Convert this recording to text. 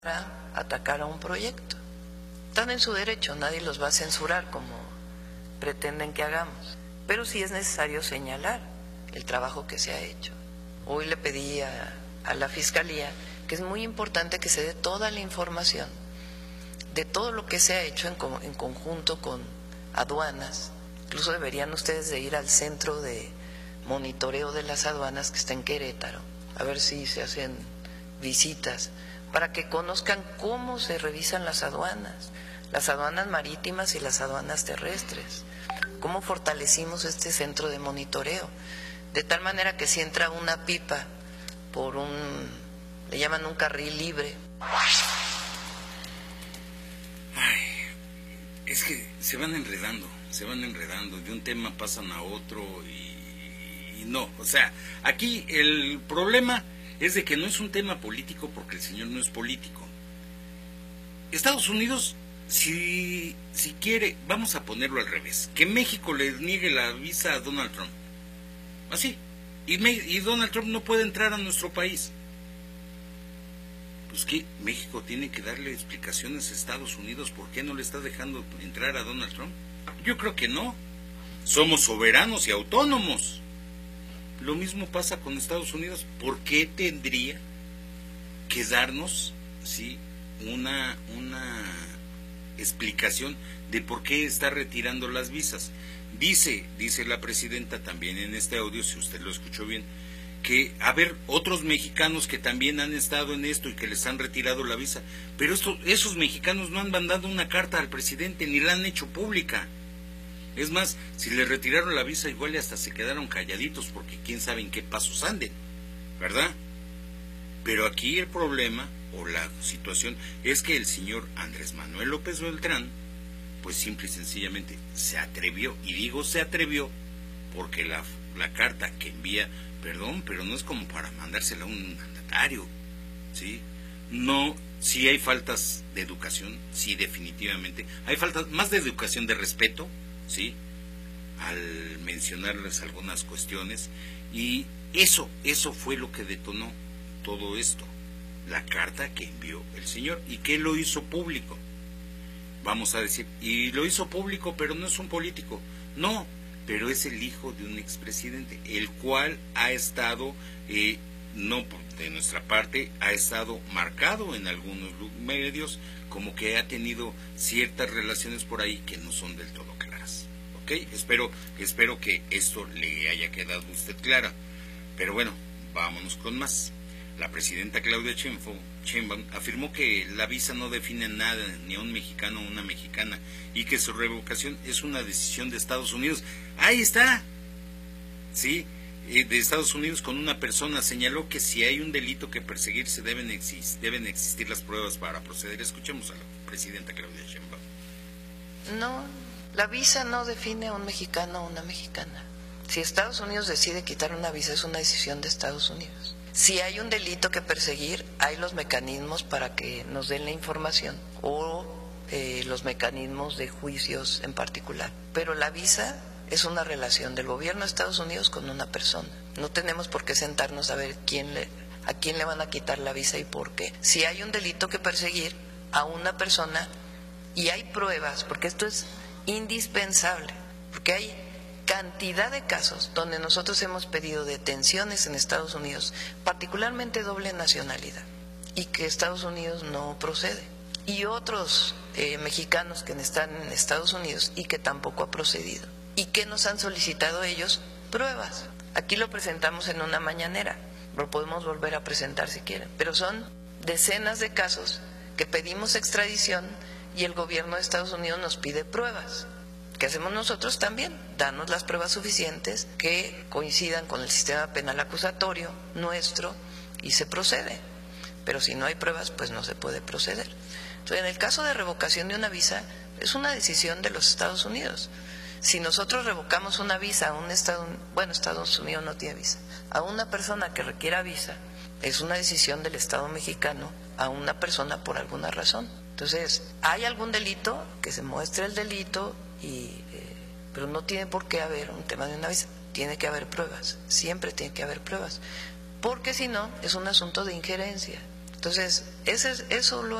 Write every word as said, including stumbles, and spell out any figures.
para atacar a un proyecto. Están en su derecho, nadie los va a censurar como pretenden que hagamos, pero sí es necesario señalar el trabajo que se ha hecho. Hoy le pedí a, a la Fiscalía que es muy importante que se dé toda la información de todo lo que se ha hecho en, en conjunto con aduanas. Incluso deberían ustedes de ir al centro de monitoreo de las aduanas que está en Querétaro, a ver si se hacen visitas, para que conozcan cómo se revisan las aduanas, las aduanas marítimas y las aduanas terrestres, cómo fortalecimos este centro de monitoreo, de tal manera que si entra una pipa por un, le llaman un carril libre. Ay, es que se van enredando, se van enredando, de un tema pasan a otro y, y no, o sea, aquí el problema es de que no es un tema político porque el señor no es político. Estados Unidos, si, si quiere, vamos a ponerlo al revés, que México le niegue la visa a Donald Trump, así, y, me, y Donald Trump no puede entrar a nuestro país. Pues que México tiene que darle explicaciones a Estados Unidos por qué no le está dejando entrar a Donald Trump. Yo creo que no. Somos soberanos y autónomos. Lo mismo pasa con Estados Unidos. ¿Por qué tendría que darnos, sí, una, una explicación de por qué está retirando las visas? Dice, dice la presidenta también en este audio, si usted lo escuchó bien, que a ver, otros mexicanos que también han estado en esto y que les han retirado la visa, pero esto, esos mexicanos no han mandado una carta al presidente ni la han hecho pública. Es más, si les retiraron la visa igual y hasta se quedaron calladitos porque quién sabe en qué pasos anden, ¿verdad? Pero aquí el problema o la situación es que el señor Andrés Manuel López Beltrán pues simple y sencillamente se atrevió, y digo se atrevió porque la, la carta que envía, perdón, pero no es como para mandársela a un mandatario, ¿sí? No, sí hay faltas de educación, sí, definitivamente. Hay faltas más de educación, de respeto, ¿sí? Al mencionarles algunas cuestiones, y eso, eso fue lo que detonó todo esto, la carta que envió el señor, y que lo hizo público, vamos a decir, y lo hizo público, pero no es un político, no, pero es el hijo de un expresidente, el cual ha estado, eh, no de nuestra parte, ha estado marcado en algunos medios como que ha tenido ciertas relaciones por ahí que no son del todo claras. ¿Ok? Espero, espero que esto le haya quedado a usted clara. Pero bueno, vámonos con más. La presidenta Claudia Sheinbaum afirmó que la visa no define nada, ni a un mexicano o una mexicana, y que su revocación es una decisión de Estados Unidos. Ahí está, sí, de Estados Unidos con una persona. Señaló que si hay un delito que perseguirse deben, exist deben existir las pruebas para proceder. Escuchemos a la presidenta Claudia Sheinbaum. No, la visa no define a un mexicano o una mexicana. Si Estados Unidos decide quitar una visa, es una decisión de Estados Unidos. Si hay un delito que perseguir, hay los mecanismos para que nos den la información o eh, los mecanismos de juicios en particular. Pero la visa es una relación del gobierno de Estados Unidos con una persona. No tenemos por qué sentarnos a ver quién le, a quién le van a quitar la visa y por qué. Si hay un delito que perseguir a una persona y hay pruebas, porque esto es indispensable, porque hay cantidad de casos donde nosotros hemos pedido detenciones en Estados Unidos, particularmente doble nacionalidad, y que Estados Unidos no procede, y otros eh, mexicanos que están en Estados Unidos y que tampoco ha procedido, y que nos han solicitado ellos pruebas. Aquí lo presentamos en una mañanera, lo podemos volver a presentar si quieren, pero son decenas de casos que pedimos extradición y el gobierno de Estados Unidos nos pide pruebas. ¿Qué hacemos nosotros también? Darnos las pruebas suficientes que coincidan con el sistema penal acusatorio nuestro y se procede. Pero si no hay pruebas, pues no se puede proceder. Entonces, en el caso de revocación de una visa, es una decisión de los Estados Unidos. Si nosotros revocamos una visa a un Estado, bueno, Estados Unidos no tiene visa, a una persona que requiera visa, es una decisión del Estado mexicano a una persona por alguna razón. Entonces, ¿hay algún delito? Que se muestre el delito. Y, eh, pero no tiene por qué haber un tema de una visa, tiene que haber pruebas, siempre tiene que haber pruebas, porque si no es un asunto de injerencia, Entonces, ese, eso lo